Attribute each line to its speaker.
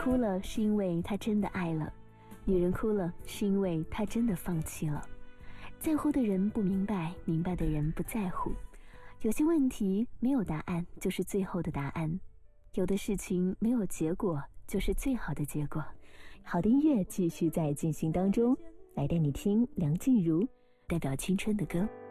Speaker 1: 哭了是因为她真的爱了，女人哭了是因为她真的放弃了。在乎的人不明白，明白的人不在乎。有些问题没有答案就是最后的答案，有的事情没有结果就是最好的结果。好的音乐继续在进行当中，来带你听梁静茹代表青春的歌。